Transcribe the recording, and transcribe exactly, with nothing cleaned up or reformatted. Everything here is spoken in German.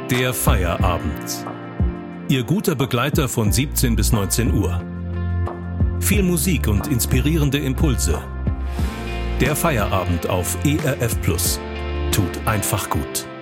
Der Feierabend. Ihr guter Begleiter von siebzehn bis neunzehn Uhr. Viel Musik und inspirierende Impulse. Der Feierabend auf E R F Plus. Tut einfach gut.